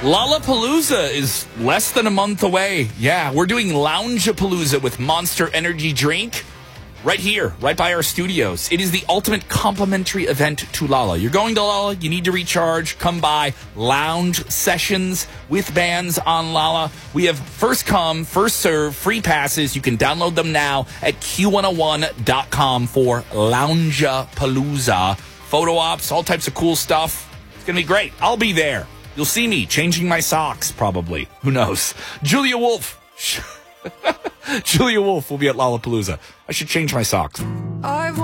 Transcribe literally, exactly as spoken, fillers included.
Lollapalooza is less than a month away. Yeah, we're doing Loungapalooza with Monster Energy Drink right here, right by our studios. It is the ultimate complimentary event to Lolla. You're going to Lolla, you need to recharge, come by. Lounge sessions with bands on Lolla. We have first come, first serve, free passes. You can download them now at Q one oh one dot com for Loungapalooza. Photo ops, all types of cool stuff. It's going to be great. I'll be there. You'll see me changing my socks, probably. Who knows? Julia Wolf. Julia Wolf will be at Lollapalooza. I should change my socks. I